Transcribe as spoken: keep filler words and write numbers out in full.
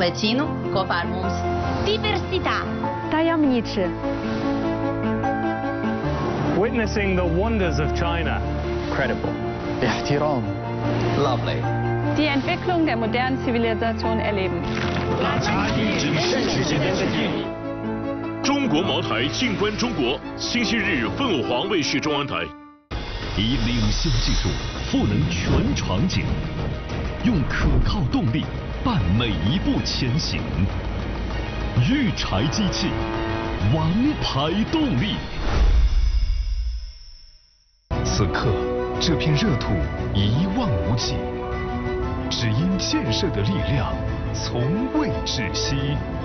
Vicino co far mums. Diversità. Tajemniczy. Witnessing the wonders of China. Credible. احترام. Lovely. Die Entwicklung der modernen Zivilisation erleben. 中国茅台静观中国，星期日凤凰卫视中央台。以领先技术赋能全场景，用可靠动力伴每一步前行。御柴机器，王牌动力。此刻，这片热土一望无际，只因建设的力量从未窒息。